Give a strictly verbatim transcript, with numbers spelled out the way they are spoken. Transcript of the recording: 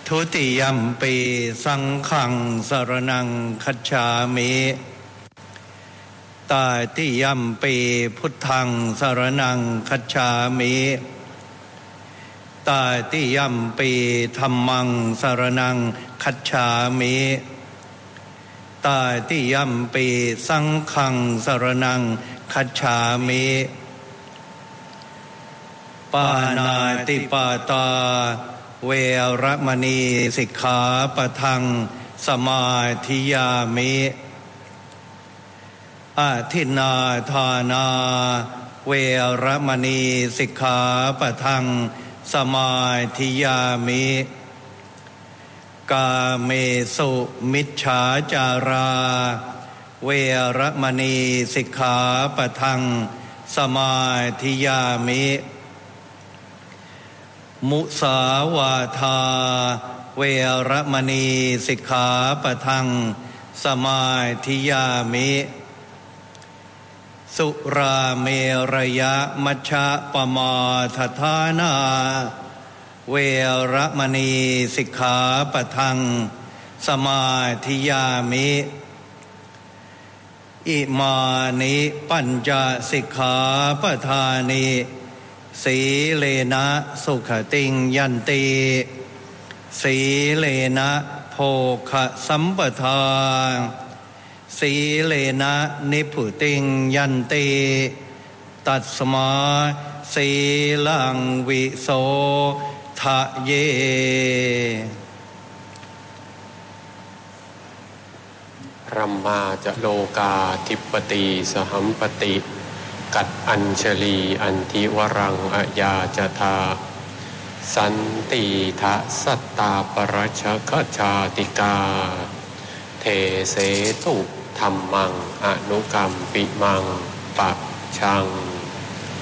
ทุติยัมปิสังฆังสรณังคัจฉามิตาติยัมปิพุทธังสรณังคัจฉามิตาติยัมปิธัมมังสรณังคัจฉามิตาติยัมปิสังฆังสรณังคัจฉามิปานาติปาตาเวรมณีสิกขาปะทังสมาธิยามิอาทินนาทานาเวรมณีสิกขาปะทังสมาธิยามิกาเมสุมิจฉาจาราเวรมณีสิกขาปะทังสมาธิยามิมุสาวาทาเวรมณีสิกขาปะทังสมาธิยามิสุราเมรยมัชฌะปมาทฐานาเวรมณีสิกขาปะทังสมาธิยามิอิมานิปัญจสิกขาปทานิสีเลนะสุขติงยันติสีเลนะโภคสัมปทาสีเลนะนิพุติงยันติตัสมาสีลังวิโสทะเยรัมมาจะโลกาธิปติสหัมปติกัดอัญชลีอันทิวรังอะยาจทาสันติทะสัตตาปรัชคชาติกาเทเสตุธัมมังอนุกัมปิมังปัจฉัง